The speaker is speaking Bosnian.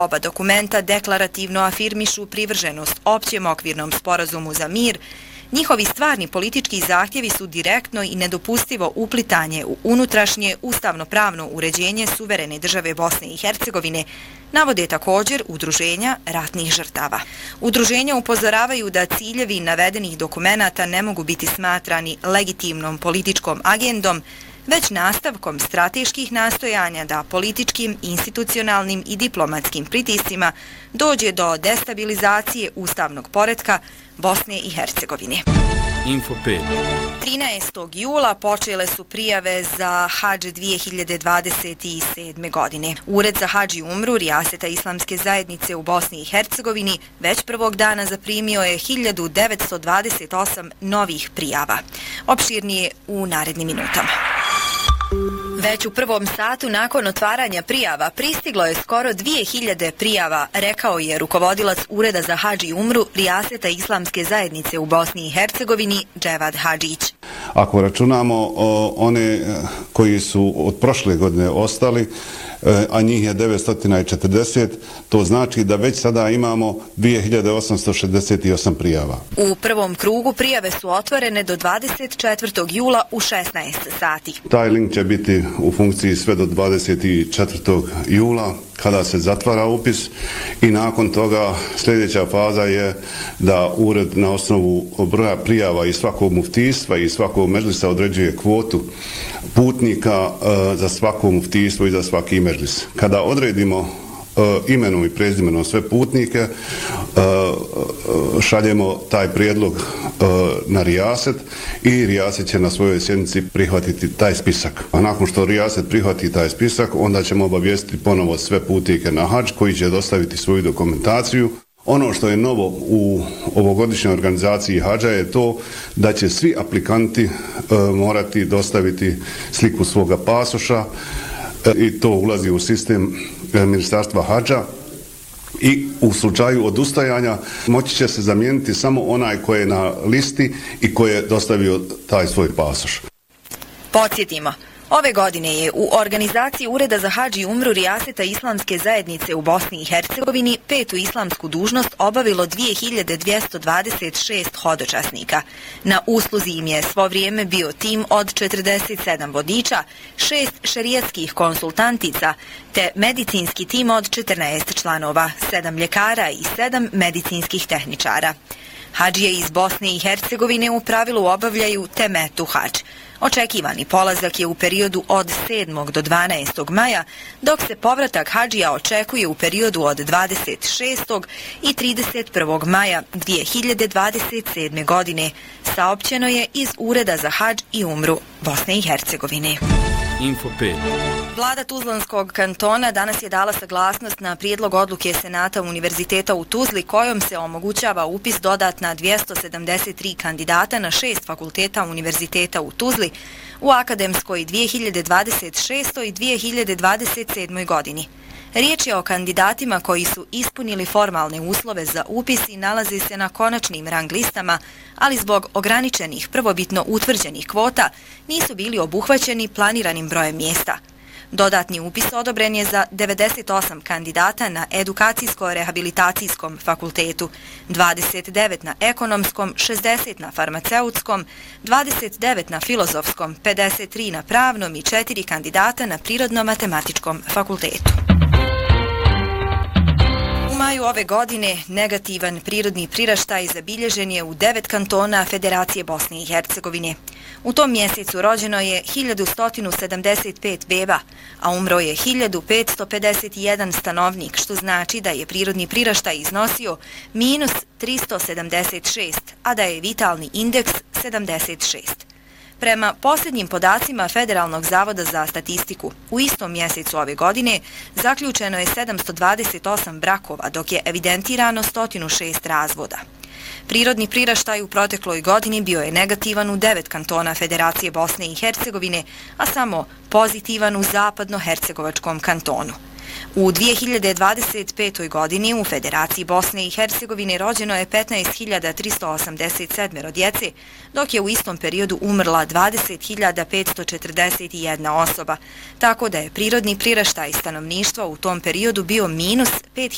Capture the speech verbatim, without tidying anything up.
Oba dokumenta deklarativno afirmišu privrženost općem okvirnom sporazumu za mir. Njihovi stvarni politički zahtjevi su direktno i nedopustivo uplitanje u unutrašnje ustavno-pravno uređenje suverene države Bosne i Hercegovine, navode također udruženja ratnih žrtava. Udruženja upozoravaju da ciljevi navedenih dokumenata ne mogu biti smatrani legitimnom političkom agendom, već nastavkom strateških nastojanja da političkim, institucionalnim i diplomatskim pritiscima dođe do destabilizacije ustavnog poretka Bosne i Hercegovine. Info pet. trinaestog jula počele su prijave za Hadž dvije hiljade dvadeset sedme. godine. Ured za Hadž i umru Rijaseta Islamske zajednice u Bosni i Hercegovini već prvog dana zaprimio je hiljadu devetsto dvadeset osam novih prijava. Opširnije u narednim minutama. Već u prvom satu nakon otvaranja prijava pristiglo je skoro dvije hiljade prijava, rekao je rukovodilac Ureda za Hadž i umru Rijaseta Islamske zajednice u Bosni i Hercegovini Dževad Hadžić. Ako računamo o, one koji su od prošle godine ostali, a njih je devetsto četrdeset, to znači da već sada imamo dvije hiljade osamsto šezdeset osam prijava. U prvom krugu prijave su otvorene do dvadeset četvrtog jula u šesnaest sati. Taj link će biti u funkciji sve do dvadeset četvrtog jula kada se zatvara upis i nakon toga sljedeća faza je da ured na osnovu broja prijava i svakog muftijstva i svakog medžlisa određuje kvotu putnika uh, za svako muftijstvo i za svaki medžlis. Kada odredimo uh, imenom i prezimenom sve putnike, uh, šaljemo taj prijedlog uh, na Rijaset i Rijaset će na svojoj sjednici prihvatiti taj spisak. A nakon što Rijaset prihvati taj spisak, onda ćemo obavijestiti ponovo sve putnike na Hadž koji će dostaviti svoju dokumentaciju. Ono što je novo u ovogodišnjoj organizaciji Hadža je to da će svi aplikanti e, morati dostaviti sliku svoga pasoša e, i to ulazi u sistem e, Ministarstva Hadža i u slučaju odustajanja moći će se zamijeniti samo onaj koji je na listi i koji je dostavio taj svoj pasoš. Podsjetimo. Ove godine je u organizaciji Ureda za Hadž i umru Rijaseta Islamske zajednice u Bosni i Hercegovini petu islamsku dužnost obavilo dvije hiljade dvjesto dvadeset šest hodočasnika. Na usluzi im je svo vrijeme bio tim od četrdeset sedam vodiča, šest šerijatskih konsultantica te medicinski tim od četrnaest članova, sedam ljekara i sedam medicinskih tehničara. Hadžije iz Bosne i Hercegovine u pravilu obavljaju temetu hadž. Očekivani polazak je u periodu od sedmog do dvanaestog maja, dok se povratak hadžija očekuje u periodu od dvadeset šestog i trideset prvog maja dvije hiljade dvadeset sedme. godine, saopćeno je iz Ureda za Hadž i umru Bosne i Hercegovine. Info pet. Vlada Tuzlanskog kantona danas je dala saglasnost na prijedlog odluke Senata Univerziteta u Tuzli kojom se omogućava upis dodatna dvjesto sedamdeset tri kandidata na šest fakulteta Univerziteta u Tuzli u akademskoj dvije hiljade dvadeset šestoj i dvije hiljade dvadeset sedmoj. godini. Riječ je o kandidatima koji su ispunili formalne uslove za upis i nalaze se na konačnim rang listama, ali zbog ograničenih prvobitno utvrđenih kvota nisu bili obuhvaćeni planiranim brojem mjesta. Dodatni upis odobren je za devedeset osam kandidata na Edukacijsko-rehabilitacijskom fakultetu, dvadeset devet na Ekonomskom, šezdeset na Farmaceutskom, dvadeset devet na Filozofskom, pedeset tri na Pravnom i četiri kandidata na Prirodno-matematičkom fakultetu. U maju ove godine negativan prirodni priraštaj zabilježen je u devet kantona Federacije Bosne i Hercegovine. U tom mjesecu rođeno je hiljadu sto sedamdeset pet beba, a umro je hiljadu petsto pedeset jedan stanovnik, što znači da je prirodni priraštaj iznosio minus tristo sedamdeset šest, a da je vitalni indeks sedamdeset šest. Prema posljednjim podacima Federalnog zavoda za statistiku, u istom mjesecu ove godine zaključeno je sedamsto dvadeset osam brakova, dok je evidentirano sto šest razvoda. Prirodni priraštaj u protekloj godini bio je negativan u devet kantona Federacije Bosne i Hercegovine, a samo pozitivan u zapadno-hercegovačkom kantonu. U dvije hiljade dvadeset petoj. godini u Federaciji Bosne i Hercegovine rođeno je petnaest hiljada tristo osamdeset sedam djece, dok je u istom periodu umrla dvadeset hiljada petsto četrdeset jedna osoba, tako da je prirodni priraštaj stanovništva u tom periodu bio minus pet